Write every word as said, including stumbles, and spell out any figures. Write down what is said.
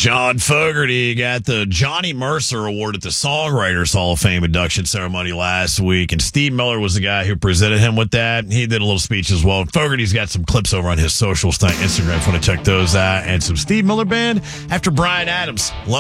John Fogerty got the Johnny Mercer Award at the Songwriters Hall of Fame induction ceremony last week, and Steve Miller was the guy who presented him with that. He did a little speech as well. Fogerty's got some clips over on his socials, Instagram, if you want to check those out, and some Steve Miller Band after Bryan Adams.